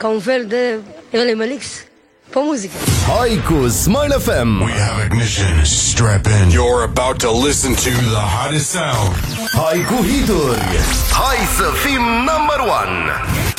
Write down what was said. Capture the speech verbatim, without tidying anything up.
ca un fel de Elemelix pe muzică. Hai cu Smile F M. We have ignition. Strap in. You're about to listen to the hottest sound. Hai cu hituri. Hai să fim number one.